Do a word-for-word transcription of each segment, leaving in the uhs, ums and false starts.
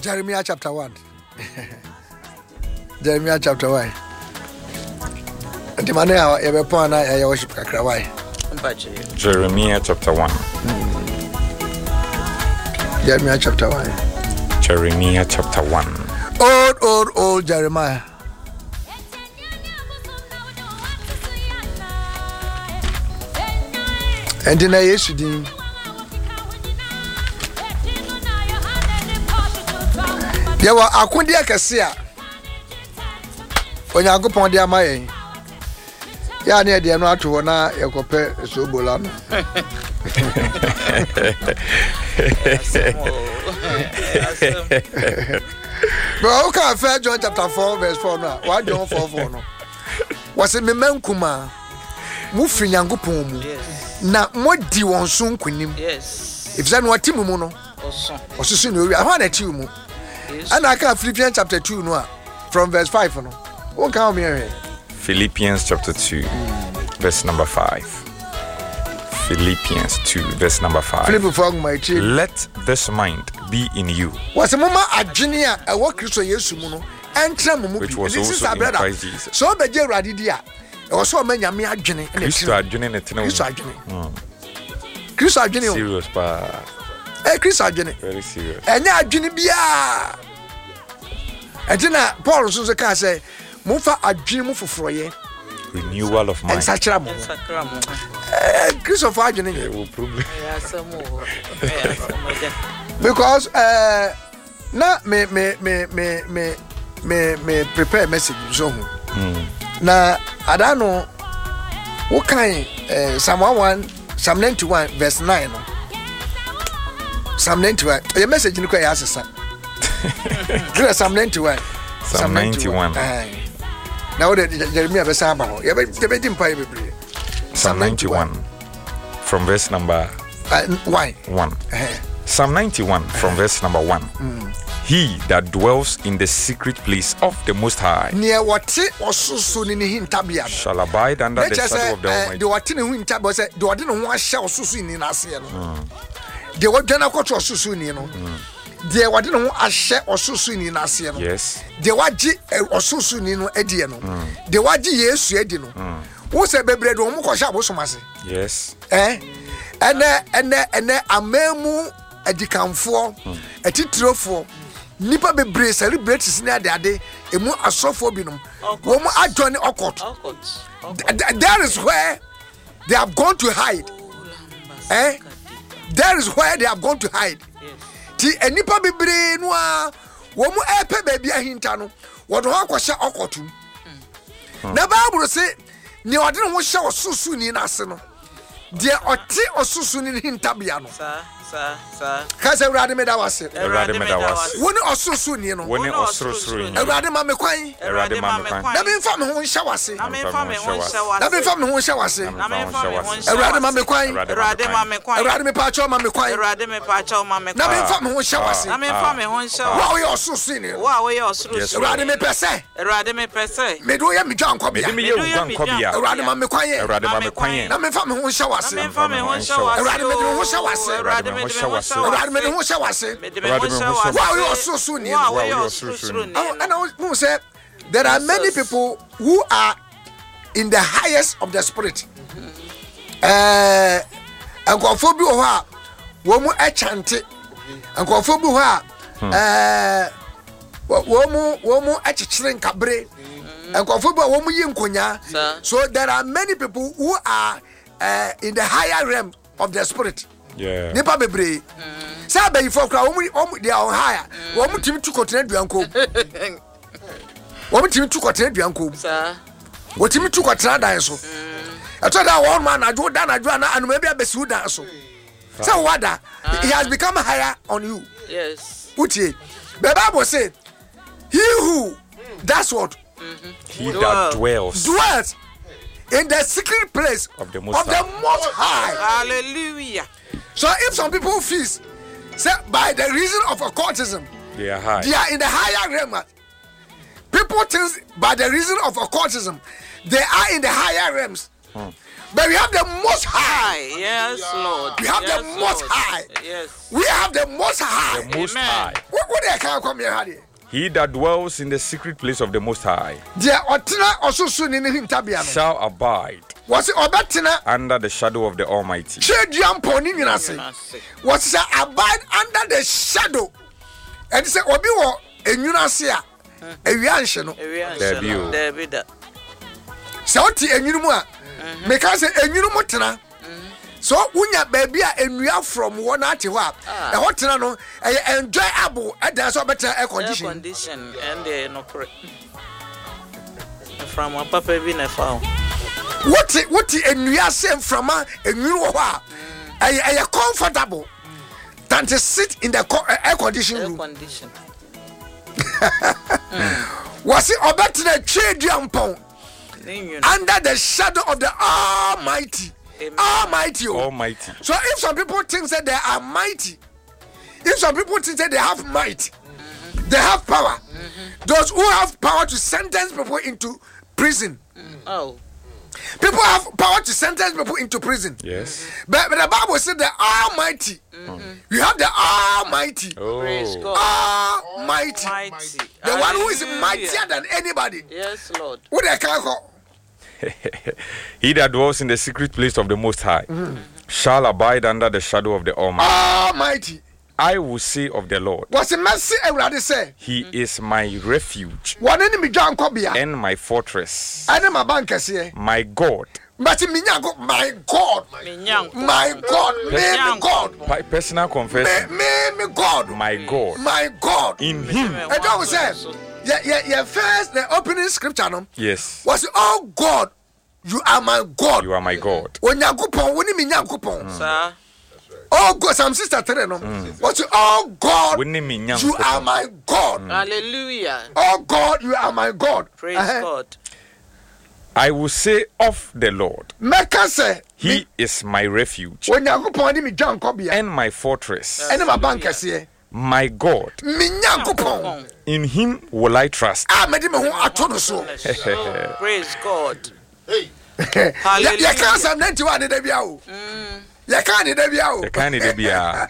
Jeremiah chapter one. Jeremiah chapter one. Antimania, you have a point. I worship Kakrawai. Jeremiah chapter one. Jeremiah chapter one. Jeremiah chapter one. Old, old, old Jeremiah. And then I used to do. There were a Kundia Cassia. When I go upon the Amay. Ya near the Amna to Wana, you compare Subulan. But how can I fair John chapter four, verse four now? Why John four four no? Was it Memenkuma? Mufi Yangupumu. Na modi won so nkonim. Yes. If say no atimu mu no. Oso. Oso so no wi. Ahwa na timu. Yes. And I can Philippians chapter two no from verse five no. Won can me here. Philippians chapter two verse number five. Philippians two verse number five. Philip from my chief. Let this mind be in you. Was a mama adwene a e wo Kristo Yesu mu no. Entra mu mu bi. Which was also in Christ Jesus. So be je urade dia. E was so manya me adwene na Kristo adwene ne tena. Kristo adwene. Kristo adwene. Serious pa. Eh Kristo adwene. Very serious. Enya adwene bia. Entina Paul so so ka say mo fa adwene mu foforoye. Renewal of mind. Ensakra mo. Eh Kristo fa adwene. Yeah, no problem. Because uh na me me me me me me me prepare message so ho. Mm. Na adano wo kan eh Psalm one Psalm ninety-one verse nine no. Psalm ninety-one. Your message ni kwa ya asesa. Gira Psalm ninety-one. Psalm ninety-one. Now the Jeremiah verse aba ho. Ya be be dimpa bebre. Psalm ninety-one from verse number uh, one. one. Psalm ninety-one from verse number one. Mm. He that dwells in the secret place of the Most High near what osusu ni hintabia shall abide under the shadow of the Almighty. The what ni hintabia say the what no one shall osusu ni na ase no. The what dwana kwato osusu ni no. The what no ahye osusu ni na ase no. Yes. The what gi osusu ni no edi no. The what gi Yesu edi no. Wo se bebre do mo kwahye abosomase. Yes. Eh? Ene ene ene amemu adikanfo atitrofo nipa bebre celebrities na ade ade emu asofo binom wo mu adwane okot. That is where they have gone to hide. Eh? That is where they have gone to hide. Ti enipa bebre no a wo mu epe baby ahinta no wo do akwahye okotu. Na Bible say ni ode no ho hye osusu ni na ase no. De oti osusu ni hintabia no. Sir, sir, sir. Kaze urade me da wase. Urade me da wase. Woni osusu ni no. Woni osusu ni. Urade ma me kwan. Urade ma me kwan. Na me mfa me ho nhya wase. Na me mfa me ho nhya wase. Na me mfa me ho nhya wase. Na me mfa me ho nhya wase. Urade ma me kwan. Urade ma me kwan. Urade me pa cho ma me kwan. Urade me pa cho ma me kwan. Na me mfa me ho nhya wase. Na me mfa me ho nhya wase. Wa wo osusu ni. Wa wo osusu. Urade me pese. Urade me pese. Me do ya me dwan kwabia. Me me ye dwan kwabia. Urade ma me kwan. Urade ma me kwan. Na me mfa me ho nhya wase. Na me mfa me ho nhya wase. Urade me ho nhya wase. Urade me ho nhya wase. Urade me ho nhya wase. Wa wo osusu ni. Wa wo osusu ni. And I who say there are many people who are in the highest of the spirit. Eh ankofo bi ho a wo mu echante. Ankofo bi ho a eh wo mu wo mu echichire nkabre. Ankofo bi wo mu yi nkonya. So there are many people who are uh, in the higher realm of the spirit. Yeah. Nipa bebre. Say be for kra omu omu they are higher. Omu timi tu kotena duanko. Omu timi tu kotena duanko. Sir. Wo timi tu kotena dan so. Eto da one man adu da na adu na anu be abesi dan so. Say wada he has become higher on you. Yes. Utie. The Bible say he who that's what he that dwells dwells in the secret place of the Most of the Most High. Hallelujah. So if some people feel say by the reason of occultism, they are high. They are in the higher realm. People think by the reason of occultism, they are in the higher realms. Hmm. But we have the most high. High. Yes, Lord. We have yes, the most Lord. high. Yes. We have the most high. The Most Amen. High. What would they come here? Hardy? He that dwells in the secret place of the Most High Dear Otina also soon in him Tabiano. shall abide Was it Obatina? under the shadow of the Almighty. Chedian Pony Nasi. Was it abide under the shadow? And it's a Obiwo and Yunasia. A Yanshano. There be you. There be that. Sauti and Yunuma. Because a Yunumotina. So unya baby and we are from one to what? A hot no enjoyable and there's a better air Air condition. condition and the no correct. From a papa being a foul. What it what it and we are saying from a new wa a comfortable than to sit in the co- air condition Air room. condition. Was it about the trade yampon Then under the shadow of the Almighty? Amen. Almighty. oh. Almighty. So if some people think that they are mighty, if some people think that they have might, they have power. Those who have power to sentence people into prison. Oh. People have power to sentence people into prison. Yes. But, but the Bible said the Almighty. You have the Almighty. Praise Oh. God. Almighty. Mighty. The one who is Hallelujah. mightier than anybody. Yes, Lord. What they can call? He that dwells in the secret place of the Most High shall abide under the shadow of the Almighty. Almighty. I will say of the Lord, What's the mercy everybody say? He is my refuge One enemy John Kobia. and my fortress, I know my bankers here. my God. But in Minyango, my God, Minyanko. my God, me, me God, By personal me, confession, me, me God, my God. my God. In Him, And that was said, yeah, yeah, yeah. First, the opening scripture no, yes, was, oh God, you are my God. you are my God. When Yankupon, when you mean Yankupon, Sir. oh God, some sister tell no, was oh God, When you mean you Yankupon. are my God. Hallelujah. Oh God, you are my God. Praise Uh-huh. God. I will say of the Lord, Meka say, He is my refuge when Yankupon, me John Kobia, and my fortress, and my bankers here, my God. me Yankupon. In Him will I trust. Ah, me di me ho ato no so. Oh, praise God. Ya Hallelujah. kan Psalm ninety-one ne da bia o. Ya kan ne da bia o. The kind of be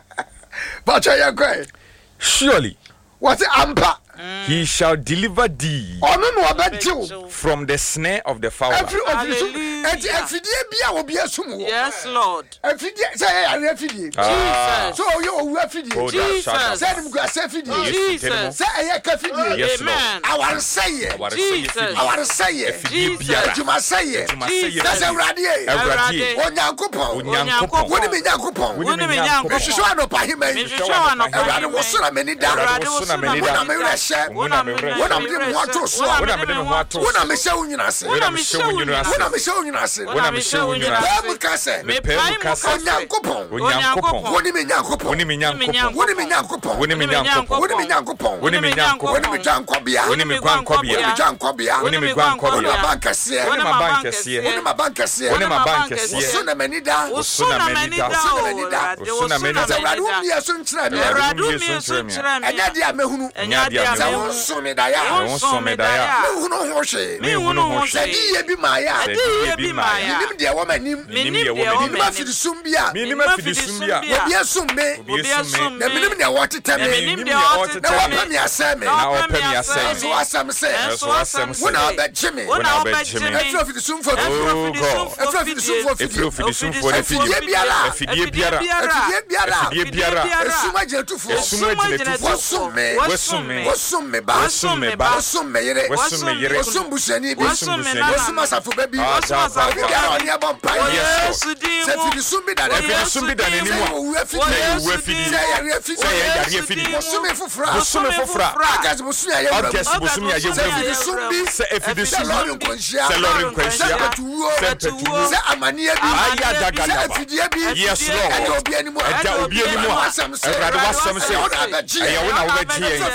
But ya kwe. surely What ampa. He shall deliver thee Ono no obejiw. from the snare of the fowler Every ofisu. Hallelujah. Enti afidie bia obi asum wo. Yes, Lord. Afidie say ya re afidie. Ah. So you owu afidie. Oh, that shut up. Say nim go say afidie. Jesus. Say eya ka afidie. Yes, Lord. Amen. Awar say. Aware sɛ Jesus. yɛfidi. Awar say. Ɛfidie Jesus. biara. Juma say. Adwuma sɛ Jesus. That's yɛfidi. Awurade. Awurade. Onyankopɔn. Onyankopɔn. Woni me Nyankopɔn. Woni Wone me me Nyankopɔn. Nyankopɔn. Ehwehwɛ anɔpa hema yi. Mehwehwɛ wo anɔpa Awurade hema wo yi. so na m'ani da. Awurade wo so na m'ani da. Wo na me werɛ hyɛ. Wo na me werɛ Wo na hyɛ. mede me ho ato so. Wo na mede me ho ato Wo na so. mehyɛ wo nyina ase. Wo na mehyɛ wo nwunu ase. Wo na mehyɛ wo nyina ase. Wo na mehyɛ wo nwunu ase. Pɛɛ mu ka sɛ, Mepɛɛ mu ka sɛ, Onyankopɔn. Onyankopɔn. Wo ne me Nyankopɔn. Wo ne me Nyankopɔn. Wo ne me Nyankopɔn. Wo ne me Nyankopɔn. Wo ne me Nyankopɔn. Wo ne me Nyankopɔn. Wo ne me Gyankɔbea. Wo ne me guankɔbea. Wo ne me Gyankɔbea. Wo ne me Wo ne guankɔbea. m'abankɛseɛ. Wo ne m'abankɛseɛ. Wo ne m'abankɛseɛ. Wo ne Wo m'abankɛseɛ. Wo so na m'ani da. Wo so na m'ani da. Wo so na m'ani da. Awurade, Wo wo so na so m'ani na da. Sɛ Awurade m'ani wo da. mmea so nkyerɛ me. Awurade Awurade wo wo mmea so mmea so nkyerɛ me. nkyerɛ me. Ɛnyɛ deɛ mehunu. Ɛnyɛ Ɛnyɛ adeɛ adeɛ a Sɛ mehunu. wo mehunu. nso me da ya. Wo nso me da ya. Menhunu ho hwee. Menhunu ho Sɛ hwee. yiyɛ bi ma ya. Ɛde yie bi ma ya. Menim deɛ wɔ m'anim. Menim deɛ deɛ wɔ wɔ m'anim. Menim m'anim. afirisum bi a. Menim Menim afidisum bi a. afidisum bi a. Obi asum me. Obi Obi asum me. asum Na me. menim deɛ wɔtetɛ Na me. menim Menim deɛ deɛ ɔtetɛ Na ɔtetɛ wɔpɛ me. me asɛe me. Na Na ɔpɛ ɔpɛ me me asɛe asɛe Ɛnso me. wasɛm sɛ. Ɛnso wasɛm sɛ. Wo na wobɛgye me. Wo na Wo na wobɛgye wobɛgye me. me. Ɛfiri afidisumfo Ɛfiri fidie. Oh, God. afidisumfoɔ Ɛfiri afidisumfoɔ fidie. Ɛfiri afidisumfoɔ ne Afidie fidie. biara. Afidie biara. Afidie biara. Afidie biara. Esum agyinatufoɔ. Esum agyinatufoɔ. Wɔsum me. Wɔsum me. Wɔsum me ba. Wɔsum me ba. Wɔsum me yere. Wɔsum me yere. Wɔsum busuani bi. Wɔsum me busuani. nana. Wɔsum asafo ba bi. Ah, Wɔsum da, da, Obi da. biara a ɔne abɔ mpaeɛ. Yes, Yesu din Sɛ mu. afidisum bi da ne Wɔ Afidisum bi da Yesu n'anim din a. Sɛ wɔwu Wɔ afidie. Yesu Yesu afidie. din Sɛ mu. yɛre afidie. Sɛ yɛyare Yesu afidie. din mu. Bosome foforɔ a. Bosome foforɔ a. August bosome a yɛwura mu. August bosome a Sɛ yɛwura mu. afidisum bi. Sɛ afidisum Sɛ lɔre bi. nkwanhyia. Sɛ lɔre Sɛ nkwanhyia. pɛtuwuo. Sɛ pɛtuwuo. Sɛ amanneɛ bi. Aya Sɛ dagadaba. afidie bi. Yes, Ɛda Lord. obi anim a. Ɛda obi anim a. Awurade wasɛm sɛ. Awurade wasɛm sɛ. Ɛyɛ wo na wobɛgye yɛn. Ɛyɛ wo na wobɛgye yɛn.